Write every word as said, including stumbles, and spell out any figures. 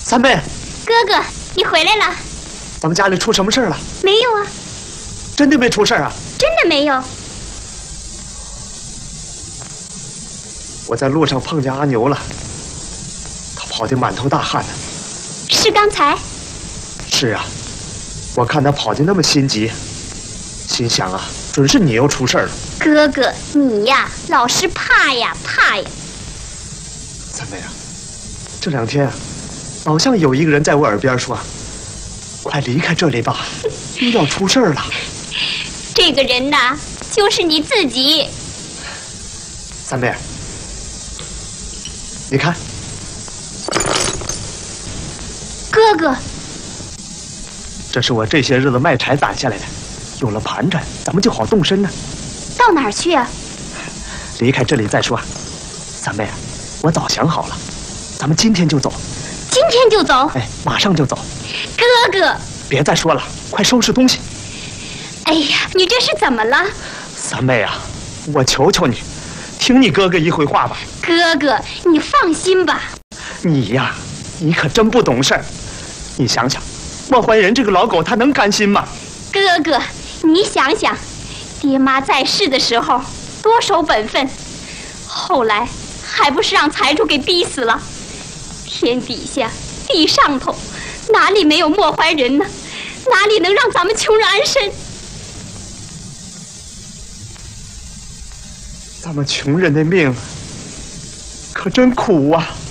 三妹， 哥哥，你回来了。 咱们家里出什么事了？ 没有啊。 真的没出事啊？ 真的没有。 我在路上碰见阿牛了，他跑得满头大汗的。 是刚才？ 是啊，我看他跑得那么心急，心想啊，准是你又出事了。 哥哥，你呀，老是怕呀怕呀。 三妹啊，这两天啊，好像有一个人在我耳边说：“快离开这里吧，又要出事了。” 这个人呐，就是你自己。 三妹，你看， 哥哥， 这是我这些日子卖柴攒下来的，有了盘缠，咱们就好动身呢。 到哪儿去啊？ 离开这里再说。三妹啊，我早想好了，咱们今天就走。 今天就走？ 哎，马上就走。 哥哥， 别再说了，快收拾东西。 哎呀，你这是怎么了？ 三妹啊，我求求你，听你哥哥一回话吧。 哥哥，你放心吧。 你呀，你可真不懂事儿。你想想，莫怀仁这个老狗，他能甘心吗？ 哥哥，你想想，爹妈在世的时候多守本分，后来还不是让财主给逼死了？天底下地上头，哪里没有莫怀仁呢？哪里能让咱们穷人安身？ 咱们穷人的命可真苦啊！